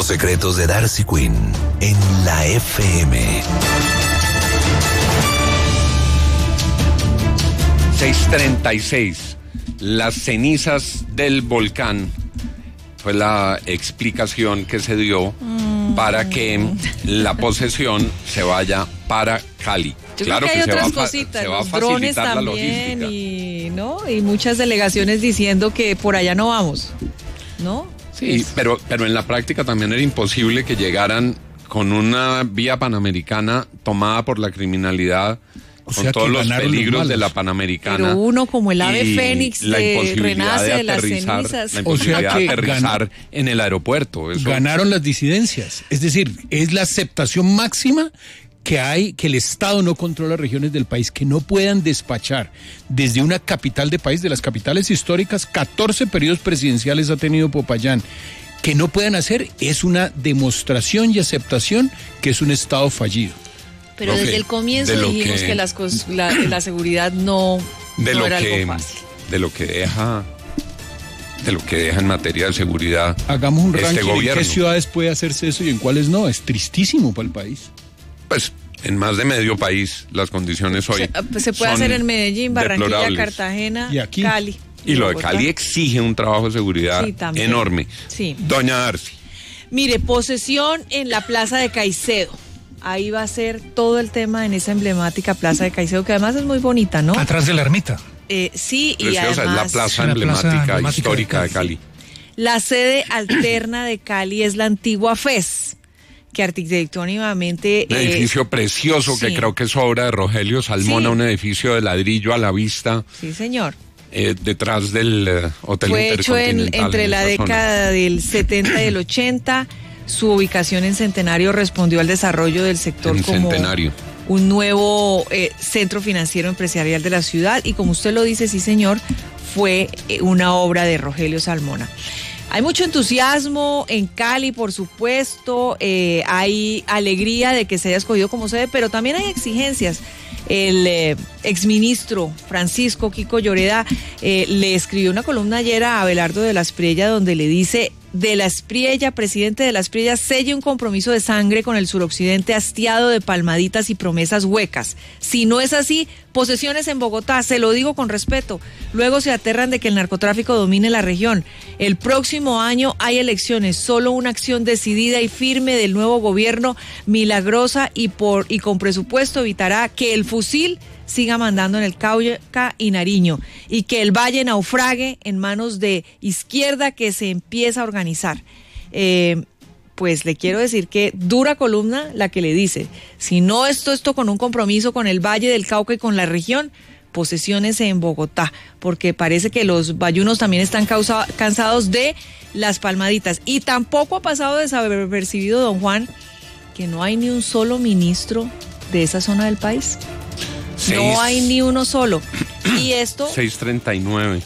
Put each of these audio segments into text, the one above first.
Los secretos de Darcy Quinn en la FM. 6:36. Las cenizas del volcán fue la explicación que se dio para que la posesión se vaya para Cali. Yo claro creo que hay otras se va a los drones facilitar la también logística. y muchas delegaciones diciendo que por allá no vamos, ¿no? Sí, pero en la práctica también era imposible que llegaran con una vía panamericana tomada por la criminalidad, con todos los peligros de la Panamericana. Pero uno como el ave fénix renace de las cenizas. La imposibilidad de aterrizar en el aeropuerto. Eso. Ganaron las disidencias. Es decir, es la aceptación máxima que hay, que el Estado no controla regiones del país, que no puedan despachar desde una capital de país, de las capitales históricas, 14 periodos presidenciales ha tenido Popayán, que no puedan hacer, es una demostración y aceptación que es un Estado fallido. Pero desde el comienzo dijimos que la seguridad no era algo fácil. De lo que deja en materia de seguridad. Hagamos un ranking gobierno. ¿En qué ciudades puede hacerse eso y en cuáles no? Es tristísimo para el país. Pues en más de medio país las condiciones hoy se puede hacer en Medellín, Barranquilla, Cartagena, y aquí, Cali. Y lo de Cali exige un trabajo de seguridad enorme. Sí. Doña Darcy. Mire, posesión en la Plaza de Caicedo. Ahí va a ser todo el tema en esa emblemática Plaza de Caicedo, que además es muy bonita, ¿no? Atrás de la ermita. Sí, preciosa, y además es la plaza emblemática histórica de Cali. La sede alterna de Cali es la antigua FES, que arquitectónicamente... Un edificio precioso que creo que es obra de Rogelio Salmona, un edificio de ladrillo a la vista. Sí, señor. Detrás del Hotel Fue hecho entre la década del 70 y el 80. Su ubicación en Centenario respondió al desarrollo del sector en como Centenario. Un nuevo centro financiero empresarial de la ciudad, y como usted lo dice, sí señor, fue una obra de Rogelio Salmona. Hay mucho entusiasmo en Cali, por supuesto, hay alegría de que se haya escogido como sede, pero también hay exigencias. El exministro Francisco Quico Lloreda le escribió una columna ayer a Abelardo de la Espriella donde le dice: de la Espriella, presidente de la Espriella, selle un compromiso de sangre con el suroccidente hastiado de palmaditas y promesas huecas. Si no es así, posesiones en Bogotá, se lo digo con respeto. Luego se aterran de que el narcotráfico domine la región. El próximo año hay elecciones, solo una acción decidida y firme del nuevo gobierno, milagrosa y con presupuesto, evitará que el fusil siga mandando en el Cauca y Nariño y que el Valle naufrague en manos de izquierda que se empieza a organizar. Pues le quiero decir que dura columna la que le dice: si no esto con un compromiso con el Valle del Cauca y con la región, posesiones en Bogotá, porque parece que los bayunos también están cansados de las palmaditas. Y tampoco ha pasado desapercibido, don Juan, que no hay ni un solo ministro de esa zona del país. No hay ni uno solo. Y esto... 6:39.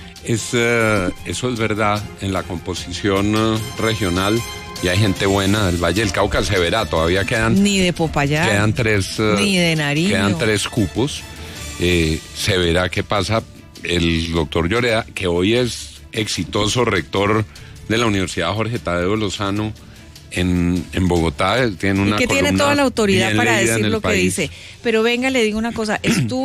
Eso es verdad. En la composición regional, y hay gente buena del Valle del Cauca, se verá, todavía quedan... Ni de Popayán. Quedan 3... ni de Nariño. Quedan 3 cupos. Se verá qué pasa. El doctor Lloreda, que hoy es exitoso rector de la Universidad Jorge Tadeo Lozano en Bogotá, tiene una columna y que tiene toda la autoridad para decir lo que dice. Pero venga, le digo una cosa,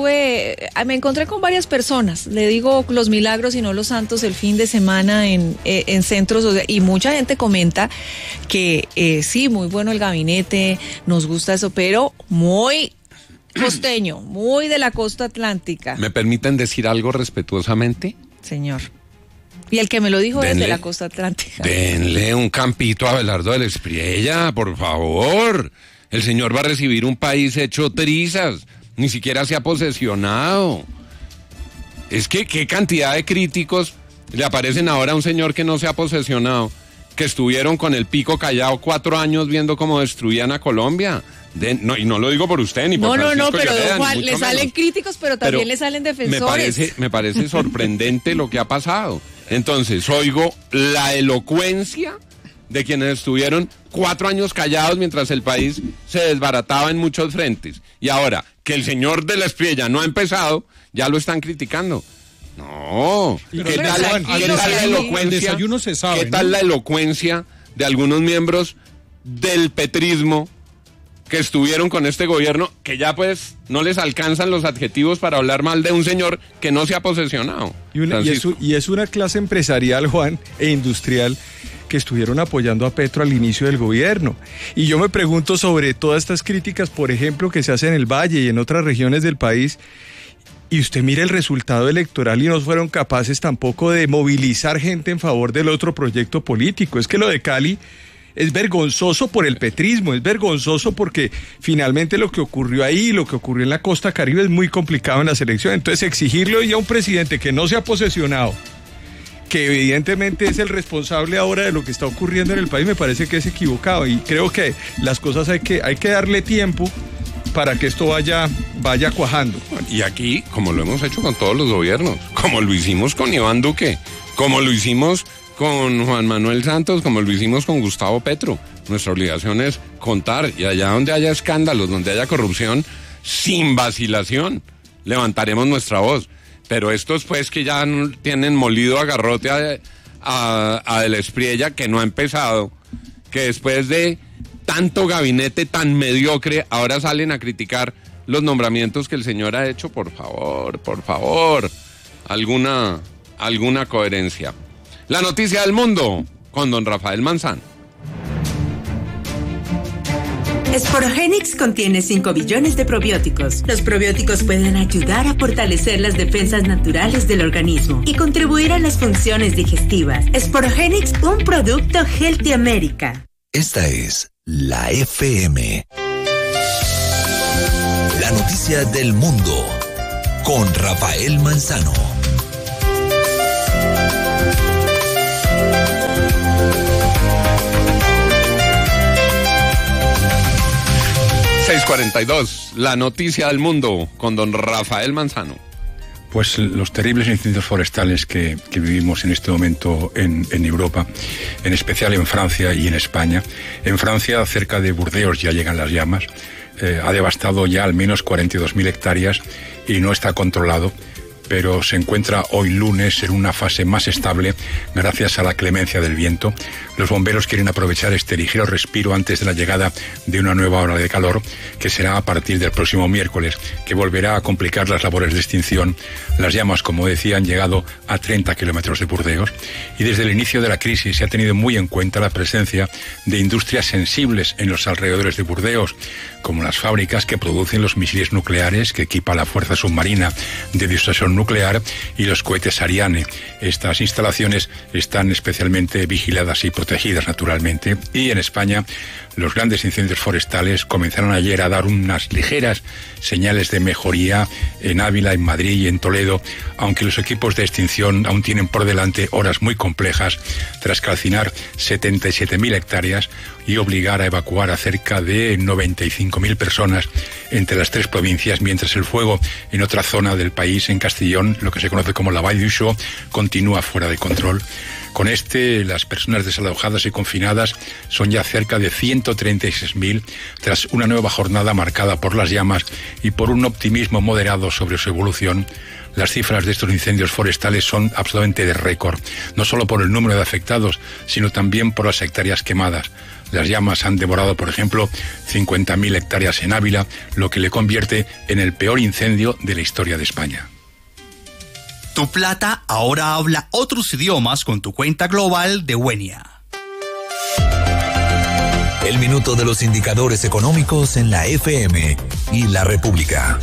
me encontré con varias personas, le digo los milagros y no los santos, el fin de semana en centros, y mucha gente comenta que sí, muy bueno el gabinete, nos gusta eso, pero muy costeño, muy de la costa atlántica. ¿Me permiten decir algo respetuosamente? Señor. Y el que me lo dijo es de la costa atlántica. Denle un campito a Abelardo de la Espriella, por favor. El señor va a recibir un país hecho trizas. Ni siquiera se ha posesionado. Es que qué cantidad de críticos le aparecen ahora a un señor que no se ha posesionado, que estuvieron con el pico callado 4 años viendo cómo destruían a Colombia. Y no lo digo por usted ni por Francisco pero Lloreda, Juan, le salen críticos, pero también le salen defensores. Me parece sorprendente lo que ha pasado. Entonces, oigo la elocuencia de quienes estuvieron 4 años callados mientras el país se desbarataba en muchos frentes. Y ahora, que el señor de la Espriella no ha empezado, ya lo están criticando. No. ¿Qué tal la elocuencia? El desayuno se sabe, ¿Qué tal la elocuencia de algunos miembros del petrismo que estuvieron con este gobierno, que ya pues no les alcanzan los adjetivos para hablar mal de un señor que no se ha posesionado. Y es una clase empresarial, Juan, e industrial, que estuvieron apoyando a Petro al inicio del gobierno. Y yo me pregunto sobre todas estas críticas, por ejemplo, que se hacen en el Valle y en otras regiones del país, y usted mira el resultado electoral y no fueron capaces tampoco de movilizar gente en favor del otro proyecto político. Es que lo de Cali es vergonzoso por el petrismo, es vergonzoso porque finalmente lo que ocurrió ahí, lo que ocurrió en la costa Caribe es muy complicado en la selección. Entonces exigirle hoy a un presidente que no se ha posesionado, que evidentemente es el responsable ahora de lo que está ocurriendo en el país, me parece que es equivocado, y creo que las cosas hay que darle tiempo para que esto vaya cuajando. Y aquí, como lo hemos hecho con todos los gobiernos, como lo hicimos con Iván Duque, como lo hicimos con Juan Manuel Santos, como lo hicimos con Gustavo Petro, nuestra obligación es contar, y allá donde haya escándalos, donde haya corrupción, sin vacilación, levantaremos nuestra voz. Pero estos pues que ya tienen molido a garrote a Del Espriella, que no ha empezado, que después de tanto gabinete tan mediocre, ahora salen a criticar los nombramientos que el señor ha hecho. Por favor, alguna coherencia. La noticia del mundo con don Rafael Manzano. Sporogenics contiene 5 billones de probióticos. Los probióticos pueden ayudar a fortalecer las defensas naturales del organismo y contribuir a las funciones digestivas. Sporogenics, un producto Healthy America. Esta es la FM. La noticia del mundo con Rafael Manzano. .42, la noticia del mundo con don Rafael Manzano. Pues los terribles incendios forestales que vivimos en este momento en Europa, en especial en Francia y en España. En Francia, cerca de Burdeos ya llegan las llamas. Ha devastado ya al menos 42.000 hectáreas y no está controlado, pero se encuentra hoy lunes en una fase más estable gracias a la clemencia del viento. Los bomberos quieren aprovechar este ligero respiro antes de la llegada de una nueva ola de calor, que será a partir del próximo miércoles, que volverá a complicar las labores de extinción. Las llamas, como decía, han llegado a 30 kilómetros de Burdeos, y desde el inicio de la crisis se ha tenido muy en cuenta la presencia de industrias sensibles en los alrededores de Burdeos, como las fábricas que producen los misiles nucleares que equipa la Fuerza Submarina de Disuasión Nuclear y los cohetes Ariane. Estas instalaciones están especialmente vigiladas y protegidas, naturalmente. Y en España, los grandes incendios forestales comenzaron ayer a dar unas ligeras señales de mejoría en Ávila, en Madrid y en Toledo, aunque los equipos de extinción aún tienen por delante horas muy complejas tras calcinar 77.000 hectáreas y obligar a evacuar a cerca de 95.000 personas entre las 3 provincias, mientras el fuego en otra zona del país, en Castellón, lo que se conoce como la Vall d'Uixó, continúa fuera de control. Con las personas desalojadas y confinadas son ya cerca de 136.000, tras una nueva jornada marcada por las llamas y por un optimismo moderado sobre su evolución. Las cifras de estos incendios forestales son absolutamente de récord, no solo por el número de afectados, sino también por las hectáreas quemadas. Las llamas han devorado, por ejemplo, 50.000 hectáreas en Ávila, lo que le convierte en el peor incendio de la historia de España. Tu plata ahora habla otros idiomas con tu cuenta global de Wenia. El minuto de los indicadores económicos en la FM y la República.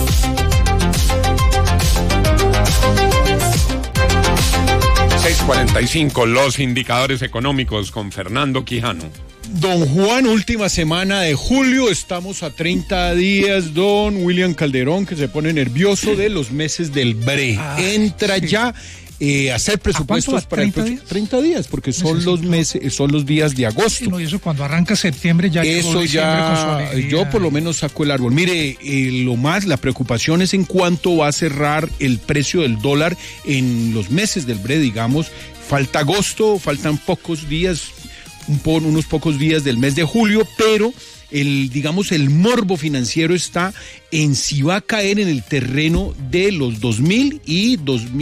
.45, los indicadores económicos con Fernando Quijano. Don Juan, última semana de julio, estamos a 30 días, don William Calderón, que se pone nervioso de los meses del BRE. Entra ya a hacer presupuestos para el próximo 30 días, porque son los meses, son los días de agosto. Sí, no, y eso cuando arranca septiembre ya eso ya, yo por lo menos saco el árbol. Mire, la preocupación es en cuánto va a cerrar el precio del dólar en los meses del BRE, digamos. Falta agosto, faltan pocos días, unos pocos días del mes de julio, pero digamos, el morbo financiero está en si va a caer en el terreno de los 2.000 y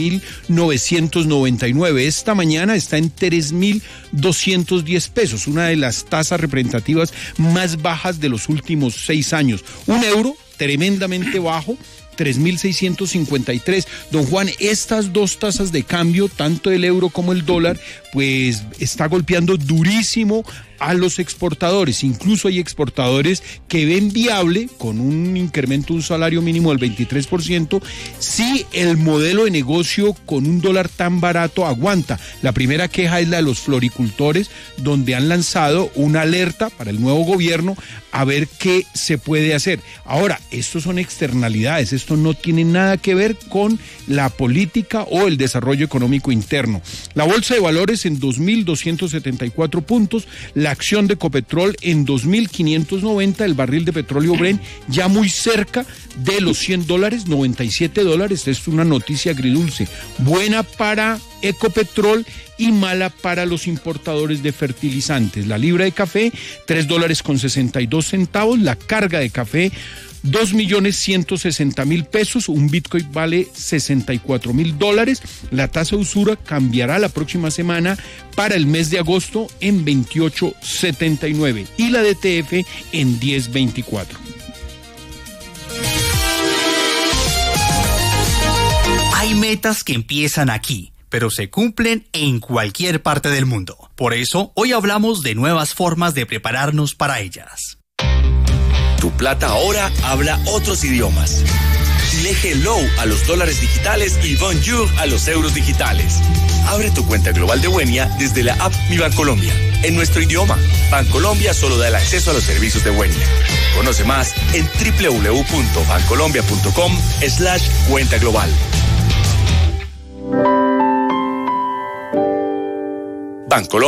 2.999. Esta mañana está en 3.210 pesos, una de las tasas representativas más bajas de los últimos 6 años. Un euro tremendamente bajo, 3.653. Don Juan, estas dos tasas de cambio, tanto el euro como el dólar, pues está golpeando durísimo a los exportadores. Incluso hay exportadores que ven viable, con un incremento de un salario mínimo del 23%, si el modelo de negocio con un dólar tan barato aguanta. La primera queja es la de los floricultores, donde han lanzado una alerta para el nuevo gobierno a ver qué se puede hacer. Ahora, esto son externalidades, esto no tiene nada que ver con la política o el desarrollo económico interno. La bolsa de valores en 2.274 puntos, la acción de Ecopetrol en 2.590, el barril de petróleo Brent ya muy cerca de los $100, $97. Esta es una noticia agridulce, buena para Ecopetrol y mala para los importadores de fertilizantes. La libra de café, $3.62, la carga de café, $2.160.000 pesos, un Bitcoin vale $64.000. La tasa de usura cambiará la próxima semana para el mes de agosto en 28.79 y la DTF en 10.24. Hay metas que empiezan aquí, pero se cumplen en cualquier parte del mundo. Por eso, hoy hablamos de nuevas formas de prepararnos para ellas. Tu plata ahora habla otros idiomas. Dile hello a los dólares digitales y bonjour a los euros digitales. Abre tu cuenta global de Buenia desde la app Mi Bancolombia. En nuestro idioma, Bancolombia solo da el acceso a los servicios de Buenia. Conoce más en www.bancolombia.com/cuenta global. Bancolombia.